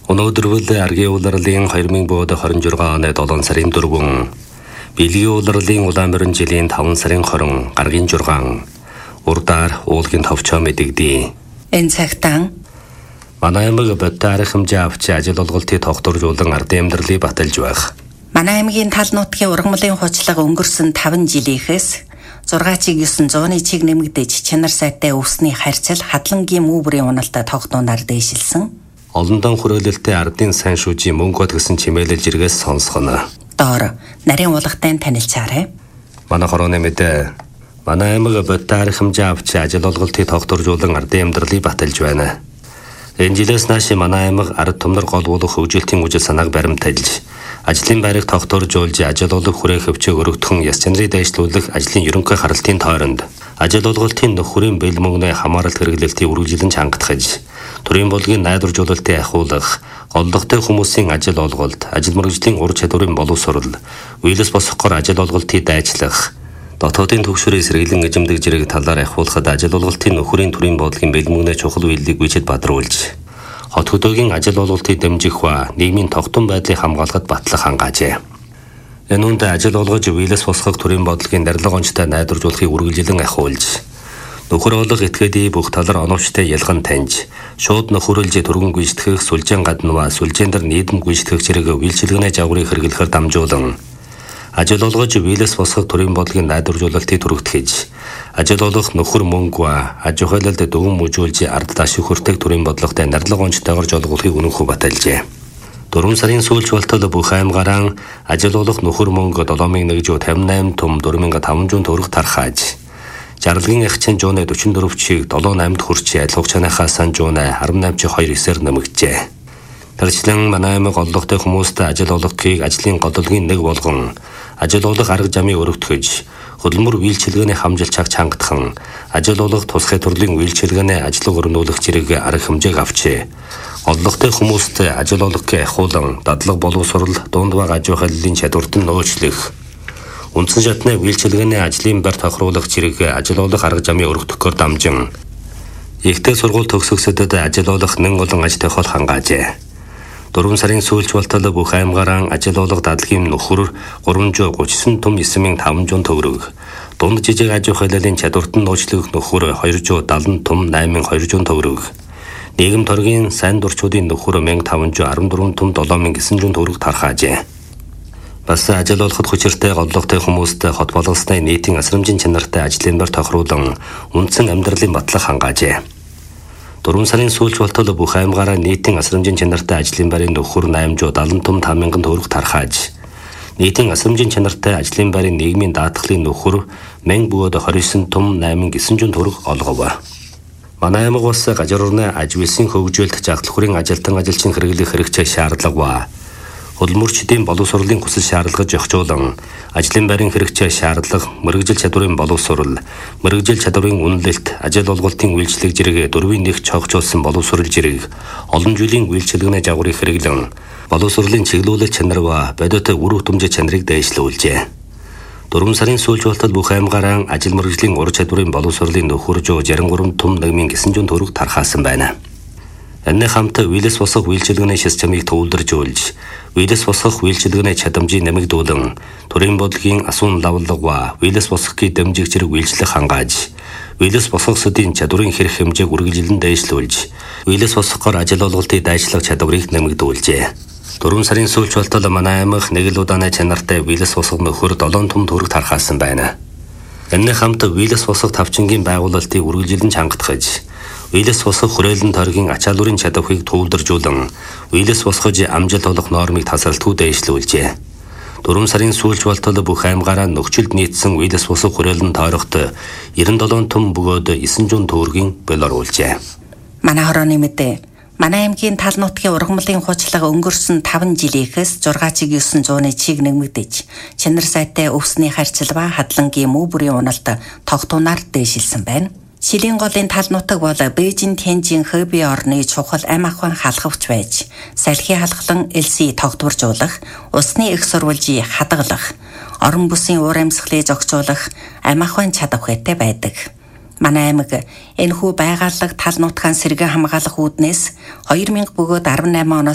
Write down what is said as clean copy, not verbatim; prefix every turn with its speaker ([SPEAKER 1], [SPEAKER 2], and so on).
[SPEAKER 1] Өнөөдөр аргийн улирлын 2026 оны 7 сарын 4, Билгийн улирлын улаан жилийн 5 сарын 20, гаргийн 6, урдаар уулгийн товчоо мэдэгдээ.
[SPEAKER 2] Энэ цагтаа
[SPEAKER 1] манай аймаг бодтой арга хэмжээ авч ажил олголтыг тогтворжуулан ардын амьдралыг баталж байх.
[SPEAKER 2] манай аймгийн тал нутгийн ургамлын хучлага өнгөрсөн 5 жилийнхээс 6,900 чиг нэмэгдэж чанар сайтай өвсний харьцал хадлангийн мөврийн уналтай тогтооноор дээшилсэн.
[SPEAKER 1] Олондон хүрээлэлтэй ардын сайн шүүжийн мөнгөд гэсэн чимээлэл жиргээс сонсгоно.
[SPEAKER 2] Доор нарийн уулгатай танилцаарай.
[SPEAKER 1] Манай хорооны мэдээ. Манай аймаг бодтой арга хэмжээ авч ажил олголтыг тогтворжуулан ардын амьдралыг баталж байна. Энэ жилээс нааш манай аймаг ард түмнэр гол болох хөгжүүлэлтийн үжил санааг баримтайлж, ажлын байрыг тогтворжуулж, ажил олох хүрээх хөвчөг өргөдгөн яс чанарыг дэвшлүүлэх ажлын ерөнхий харалтын тойронд ажил олголтын нөхөрийн бэл мөнгөний хамааралт хэрэглэлтийг үргэлжлэн чангатгаж, төрийн бодлогын найдваржуулалтыг ахиулах, голлогтой хүмүүсийн ажил олголт, ажил мэргэжлийн ур чадварын боловсрол, үеэлс босгохоор ажил олголтыг дайчлах, дотоодын төгсрийн сэргэлэн эзэмдэг зэрэг талаар ахиулахад ажил олголтын нөхөрийн төрийн бодлогын бэл мөнгөний чухал үйлдэлийг бичиж бадруулж, хот хөдөөгийн ажил олголтыг дэмжих ба нийгмийн тогтун байдлыг хамгаалахад батлах хангаажээ. Энэ үнд ажил олгож үеэлс босгох төрийн бодлогын дарилга онцтой найдваржуулахыг үргэлжлэн ахиулж, нөхөр олох этгээдийн бүх талаар оновчтой ялган таньж, шууд нөхөрлж түргэн гүйцэтгэх сүлжээн гаднаа сүлжээн дээр нийтэм гүйцэтгэх зэрэг үйлчилгээний жагварыг хэрэглэхээр дамжуулан, ажил олгож үеэлс босгох төрийн бодлогын найдваржуулалтыг түргэгдэж, ажил олох нөхөр мөнгө ба аж ахуйлалд дөвөн мөжүүлж ард ашиг хүртэх төрийн бодлоготой дарилга онцтойгоор жолгуулахыг үнэнхүү баталжээ. 4 сарын сүүлч болтол бүх аймгаараа ажил олох нөхөр мөнгө 7,158 том 4,500 төгрөг тархааж, жаргалгийн ягчин жууны 44 чиг 78-д хүрч адил хугацааныхаас жууны 18.2-9-ээр нэмэгджээ. Тэрчлэн манай аймаг оллогтой хүмүүстэй ажил олгохыг ажлын голлогийн нэг болгон, ажил олох арга замыг өргөтгөж, хөдөлмөр үйлчилгээний хамжилчааг чангатхан, ажил олох тусгай төрлийн үйлчилгээний ажлыг өрнүүлэх зэрэг арга хэмжээг авчээ. Оллогтой хүмүүстэй ажил олгохыг ахиулан, дадлаг боловсрол, дунд баг аж ахуйлын чадварт нь нөөцлөх, үндсэн шатны үйлчилгээний ажлын байр тохируулах зэрэг ажил олох арга замыг өргөдөхөөр дамжин, ихтэй сургууль төгсгсөдөд ажил олох нэн олон аж тохиол хангаажээ. 4 сарын сүүлч болтол бүх аймгаараа ажил олох дадлагын нөхөр 339 том 9,500 төгрөг, дунд жижиг аж ахуйлын чадварт нь нөөцлөх нөхөр 270 том 8,200 төгрөг, нийгэм торгийн сайн дурчуудын нөхөр 1,514 том 7,900 төгрөг тархаажээ. Бас ажил олоход хүчиртэй голлогтой хүмүүстэй хот болгосны нийтийн асрамжийн чанартай ажлын байр тохируулан үндсэн амьдралын батлах хангаажээ. 4 сарын сүүлч болтол бүх аймгаараа нийтийн асрамжийн чанартай ажлын байрын нөхөр 870 том 5,000 төгрөг тархааж, нийтийн асрамжийн чанартай ажлын байрын нийгмийн даатгалын нөхөр 1029 том 8,900 төгрөг олгов. Манай аймаг бас гажир орны аж үйлсийн хөгжүүлэлт жагтлахурын ажилтан ажилчин хэрэглэх хэрэгцээ шаардлага ба хөдөлмөрчдийн боловсролын хүсэл шаардлагыг зохицуулан, ажлын байрын хэрэгцээ шаардлага, мэргэжил чадварын боловсрол, мэргэжил чадварын үнэлэлт, ажил олголтын үйлчлэг зэрэг дөрвийн нэг цогцолсон боловсрол зэрэг олон жилийн үйлчилгээний жагварыг хэрэглэн, боловсролын чиглүүлэлт чанар ба бодит үр хөтөмжийн чанарыг дэвшлүүлжээ. 4 сарын сүүлч болтол бүх аймгаараа ажил мэргэжлийн ур чадварын боловсролын нөхөр 63 том 1,900 төгрөг тархаасан байна. Энэ хамт үеэлс босгох үйлчилгээний системийг төвлөржүүлж, үеэлс босгох үйлчилгээний чадамжийг нэмэгдүүлэн, төрийн бодлогын асуун лавлага ба үеэлс босгохыг дэмжих зэрэг үйлчлэх хангааж, үеэлс босгохсодын чадварын хэрэг хэмжээг үргэлжлэн дэвшлүүлж, үеэлс босгохоор ажил олголтыг дайчлах чадварыг нэмэгдүүлжээ. 4 сарын сүүлч болтол манай аймаг нэг л удааны чанартай үеэлс босгох нөхөр 7 том төгрөг тархаасан байна. Энэ хамт үеэлс босгох тавчингийн байгуулалтыг үргэлжлэн чангатгаж, үеэлс босгох хүрээлэн тойргийн ачааллурын чадварыг төвлөржүүлэн, үеэлс босгож амжилт олох нормыг тасралтгүй дэвшлүүлжээ. 4 сарын сүүлч болтол бүх аймгаараа нөхцөлд нийцсэн үеэлс босгох хүрээлэн тойрогт 97 том бөгөөд 900 төгрөгийн бэл оруулжээ.
[SPEAKER 2] Манай хорооны мэдээ. Манай аймгийн тал нутгийн ургамлын хучлага өнгөрсөн 5 жилийнхээс 6,900 чиг нэмэгдэж, чанар сайтай өвсний харьцал ба хадлангийн мөврийн уналт тогтооноор дээшилсэн байна. Шилийн голын тал нутаг бол Бээжин, Тянжин, Хэби орны чухал ам ахуйн халахвч байж, салхи халахлан элси тогтворжуулах, усны их сурвалжийг хадгалах, орон бүсийн уур амьсгалыг зохицуулах ам ахуйн чадвартай байдаг. Манай аймаг энэхүү байгууллага тал нутгийн сэргээ хамгаалах үүднээс 2000 бөгөөд 18 оноос